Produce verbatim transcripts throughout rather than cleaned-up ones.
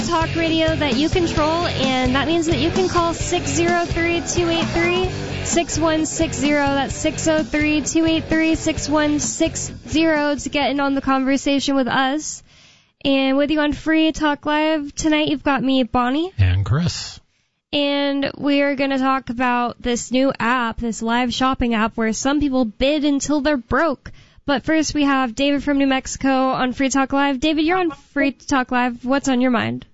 talk radio that you control, and that means that you can call six oh three, two eight three, six one six zero. That's six oh three, two eight three, six one six zero to get in on the conversation with us. And with you on Free Talk Live tonight, you've got me, Bonnie. And Chris. And we're going to talk about this new app, this live shopping app, where some people bid until they're broke. But first, we have David from New Mexico on Free Talk Live. David, you're on Free Talk Live. What's on your mind?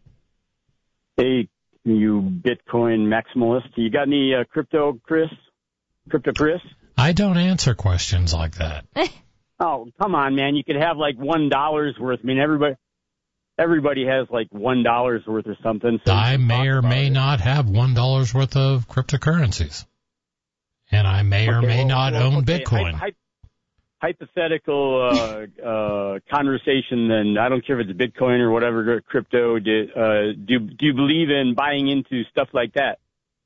Hey, you Bitcoin maximalist. You got any uh, crypto, Chris? Crypto, Chris? I don't answer questions like that. Oh, come on, man. You could have like one dollar's worth. I mean, everybody everybody has like one dollar's worth or something. So I may or may it. not have one dollar's worth of cryptocurrencies. And I may or okay, may well, not well, own okay. Bitcoin. I, I, hypothetical uh, uh, conversation, then I don't care if it's Bitcoin or whatever crypto. Do, uh, do do you believe in buying into stuff like that?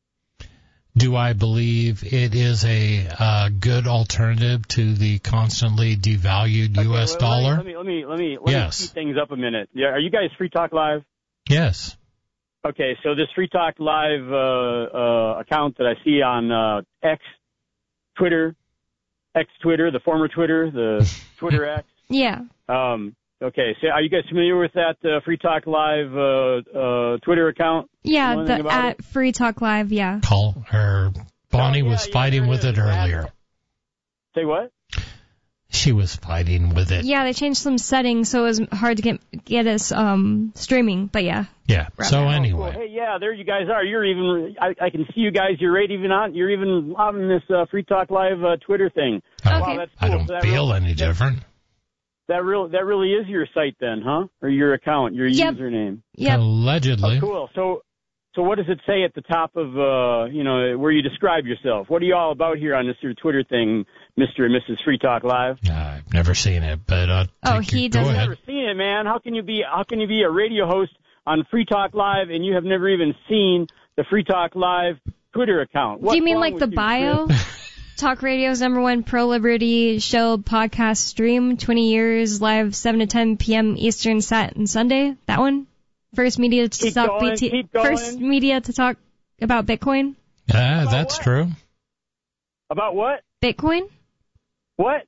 Do I believe it is a uh, good alternative to the constantly devalued Okay, U S well, dollar? Let me let me let me let yes. me speed things up a minute. Yeah, are you guys Free Talk Live? Yes. Okay, so this Free Talk Live uh, uh, account that I see on uh, X, Twitter. X-Twitter, the former Twitter, the Twitter X. Yeah. Um, okay, so are you guys familiar with that uh, Free Talk Live uh, uh, Twitter account? Yeah, the at it? Free Talk Live, yeah. Call her. Bonnie oh, yeah, was yeah, fighting with it, it earlier. Say what? She was fighting with it. Yeah, they changed some settings, so it was hard to get get us um, streaming, but yeah. Yeah, so anyway. Oh, cool. Hey, yeah, there you guys are. You're even, I, I can see you guys. You're right even on, you're even on this uh, Free Talk Live uh, Twitter thing. Okay. Wow, that's I cool. don't so feel really, any different. That real, that really is your site then, huh? Or your account, your yep. username. Yep. Allegedly. Oh, cool. So, so what does it say at the top of, uh, you know, where you describe yourself? What are you all about here on this your Twitter thing, Mister and Missus Free Talk Live? Uh, I've never seen it, but uh, oh, he doesn't. I've never seen it, man. How can you be? How can you be a radio host on Free Talk Live and you have never even seen the Free Talk Live Twitter account? What's Do you mean like the you, bio? Talk Radio's number one pro-liberty show podcast stream, twenty years, live seven to ten p.m. Eastern, Sat and Sunday. That one? First media to keep talk going, B T. Keep going. First media to talk about Bitcoin. Yeah, uh, that's what? true. About what? Bitcoin. What?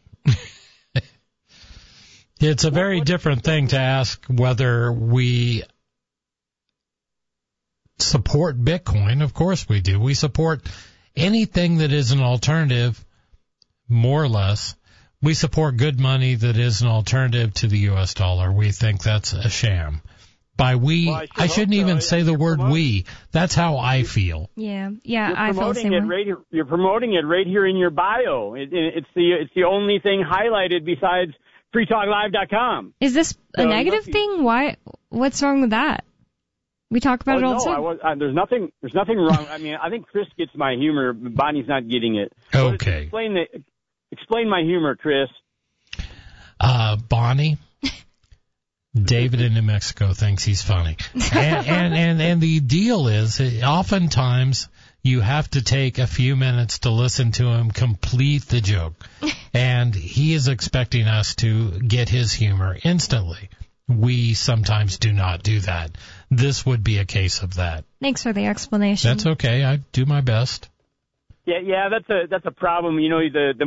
It's a very different thing to ask whether we support Bitcoin. Of course we do. We support anything that is an alternative, more or less. We support good money that is an alternative to the U S dollar. We think that's a sham. By we, well, I, I shouldn't so. even say the word promoting. we. That's how I feel. Yeah, yeah, you're I feel the same it way. Right here, you're promoting it right here in your bio. It, it, it's the it's the only thing highlighted besides free talk live dot com. Is this a so negative thing? Why? What's wrong with that? We talk about oh, it all no, the time. I was, uh, there's nothing. There's nothing wrong. I mean, I think Chris gets my humor. Bonnie's not getting it. Okay. Explain the. Explain my humor, Chris. Uh, Bonnie. David in New Mexico thinks he's funny. And, and, and, and the deal is, oftentimes you have to take a few minutes to listen to him complete the joke. And he is expecting us to get his humor instantly. We sometimes do not do that. This would be a case of that. Thanks for the explanation. That's okay. I do my best. Yeah, yeah, that's a that's a problem. You know, the the